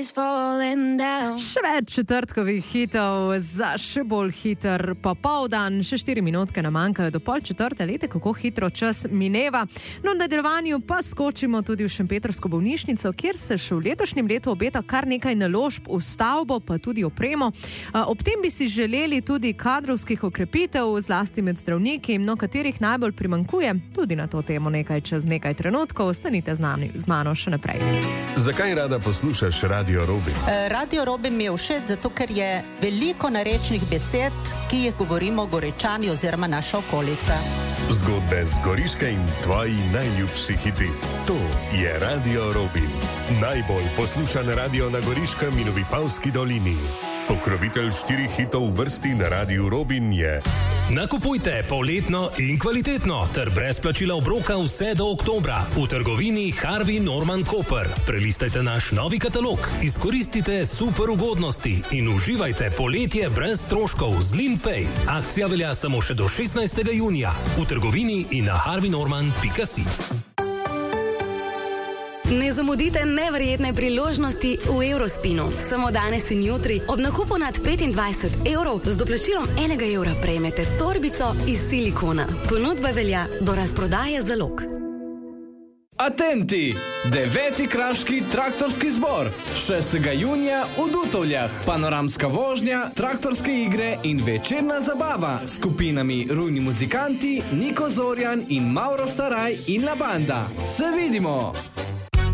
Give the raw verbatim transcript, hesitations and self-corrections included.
is falling down. Še več četrtkovih hitov za še bolj hiter popoldan. Še štiri minutke nam manjkajo do pol četrte. Lete, kako hitro čas mineva. No, v nadaljevanju pa skočimo tudi v šempetrsko bolnišnico, kjer se še v letošnjem letu obeta kar nekaj naložb v stavbo, pa tudi opremo. Ob tem bi si želeli tudi kadrovskih okrepitev, zlasti med zdravniki, no katerih najbolj primanjkuje. Tudi na to temo nekaj čez nekaj trenutkov. Ostanite z nami, z mano še naprej. Zakaj rada poslušaš Radio Robin? Radio Robin mi je všeč, zato ker je veliko narečnih besed, ki jih govorimo Goričani oziroma naša okolica. Zgodbe z Goriške in tvoji najljubši hiti. To je Radio Robin. Najbolj poslušan radio na Goriškem in v Vipavski dolini. Pokrovitelj štirih hitov v vrsti na Radiu Robin je... Nakupujte polletno in kvalitetno ter brez plačila obroka vse do oktobra v trgovini Harvey Norman Koper. Prelistajte naš novi katalog, izkoristite super ugodnosti in uživajte poletje brez stroškov z Linpay. Akcija velja samo še do šestnajstega junija v trgovini in na harvey norman pika si. Ne zamudite neverjetne priložnosti v Eurospinu. Samo danes in jutri ob nakupu nad petindvajset evrov z doplačilom enega evra prejmete torbico iz silikona. Ponudba velja do razprodaje zalog. Atenti! Deveti kraški traktorski zbor. šestega junija v Dutovljah. Panoramska vožnja, traktorske igre in večerna zabava s skupinami Rujni muzikanti, Niko Zorjan in Mauro Staraj in La Banda. Se vidimo!